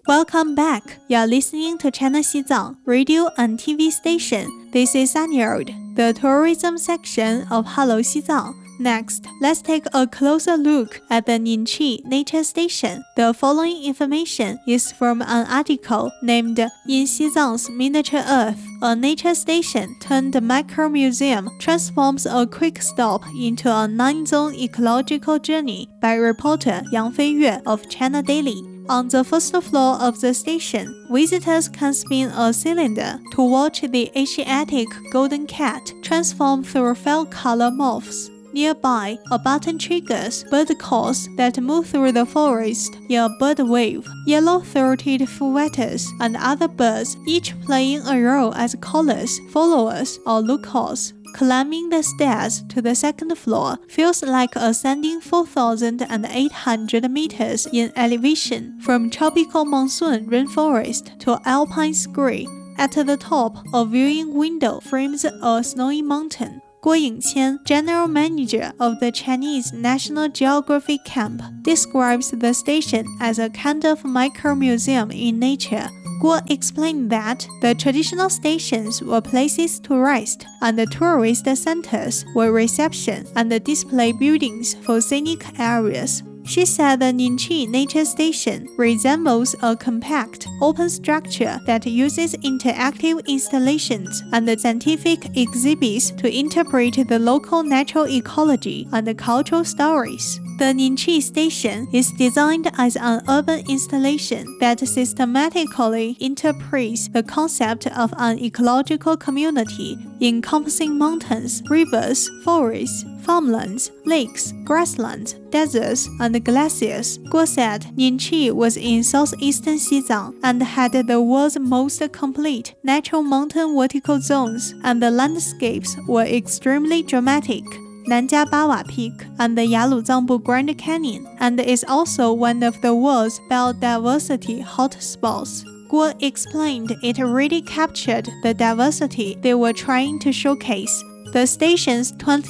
Welcome back. You're listening to China Xizang radio and TV station. This is Anyard, the tourism section of Hello Xizang. Next, let's take a closer look at the Ningqi Nature Station. The following information is from an article named In Xizang's Miniature Earth, a nature station turned micro-museum transforms a quick stop into a 9-zone ecological journey by reporter Yang Feiyue of China Daily. On the first floor of the station, visitors can spin a cylinder to watch the Asiatic golden cat transform through felt color morphs. Nearby, a button triggers bird calls that move through the forest in a bird wave. Yellow-throated fouetters and other birds, each playing a role as callers, followers, or lookouts. Climbing the stairs to the second floor feels like ascending 4,800 meters in elevation from tropical monsoon rainforest to alpine scree. At the top, a viewing window frames a snowy mountain. Guo Yingqian, general manager of the Chinese National Geographic Camp, describes the station as a kind of micro-museum in nature. Guo explained that the traditional stations were places to rest, and the tourist centers were reception and display buildings for scenic areas. She said the Ningqi Nature Station resembles a compact, open structure that uses interactive installations and scientific exhibits to interpret the local natural ecology and cultural stories. The Ningqi Station is designed as an urban installation that systematically interprets the concept of an ecological community encompassing mountains, rivers, forests, farmlands, lakes, grasslands, deserts, and glaciers. Guo said Ningqi was in southeastern Xizang and had the world's most complete natural mountain vertical zones, and the landscapes were extremely dramatic. Nanjia Bawa Peak and the Yaluzangbu Grand Canyon, and is also one of the world's biodiversity hotspots. Guo explained it really captured the diversity they were trying to showcase. The station's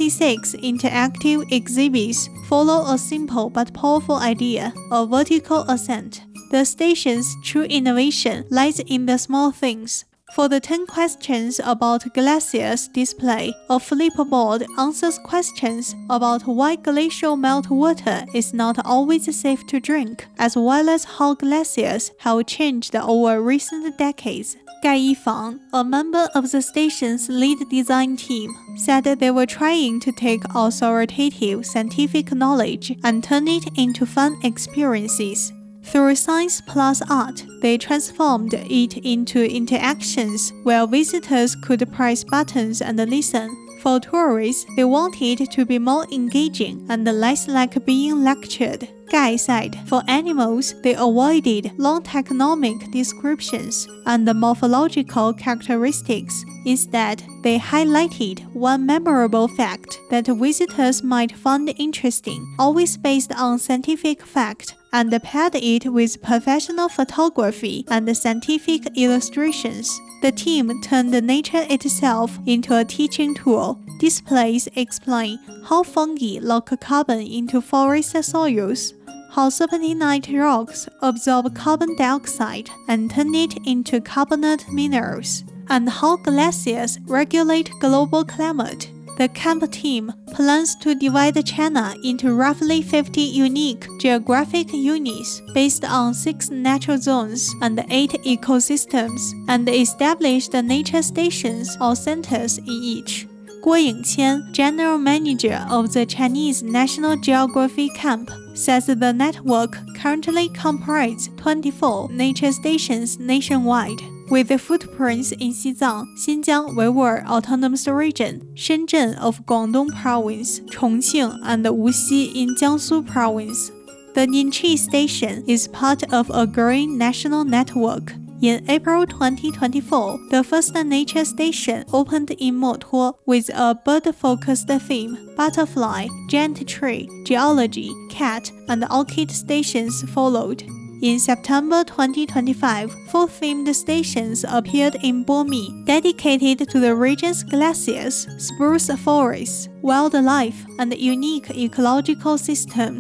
26 interactive exhibits follow a simple but powerful idea, a vertical ascent. The station's true innovation lies in the small things. For the 10 questions about glaciers display, a flipboard answers questions about why glacial meltwater is not always safe to drink, as well as how glaciers have changed over recent decades. Gai Yifang, a member of the station's lead design team, said they were trying to take authoritative scientific knowledge and turn it into fun experiences. Through science plus art, they transformed it into interactions where visitors could press buttons and listen. For tourists, they wanted to be more engaging and less like being lectured. Gai said for animals, they avoided long taxonomic descriptions and morphological characteristics. Instead, they highlighted one memorable fact that visitors might find interesting, always based on scientific fact, and paired it with professional photography and scientific illustrations. The team turned nature itself into a teaching tool. Displays explain how fungi lock carbon into forest soils, how serpentinite rocks absorb carbon dioxide and turn it into carbonate minerals, and how glaciers regulate global climate. The camp team plans to divide China into roughly 50 unique geographic units based on 6 natural zones and 8 ecosystems, and establish the nature stations or centers in each. Guo Yingqian, general manager of the Chinese National Geographic Camp, says the network currently comprises 24 nature stations nationwide, with footprints in Xizang, Xinjiang Weiwur Autonomous Region, Shenzhen of Guangdong Province, Chongqing, and Wuxi in Jiangsu Province. The Ningqi Station is part of a growing national network. In April 2024, the first nature station opened in Motuo with a bird-focused theme. Butterfly, giant tree, geology, cat, and orchid stations followed. In September 2025, 4 themed stations appeared in Bomi, dedicated to the region's glaciers, spruce forests, wildlife, and unique ecological systems.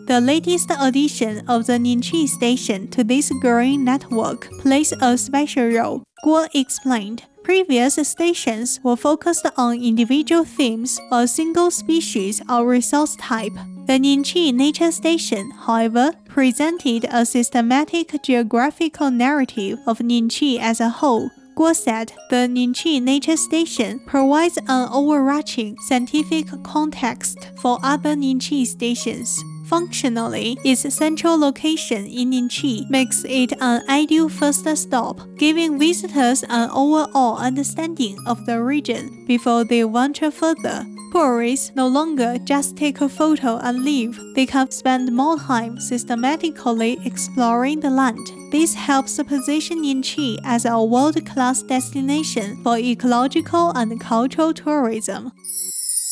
The latest addition of the Ningqi Station to this growing network plays a special role, Guo explained. Previous stations were focused on individual themes or single species or resource type. The Ningqi Nature Station, however, presented a systematic geographical narrative of Ningqi as a whole. Guo said the Ningqi Nature Station provides an overarching scientific context for other Ningqi stations. Functionally, its central location in Ningqi makes it an ideal first stop, giving visitors an overall understanding of the region before they venture further. Tourists no longer just take a photo and leave. They can spend more time systematically exploring the land. This helps position Ningqi as a world-class destination for ecological and cultural tourism.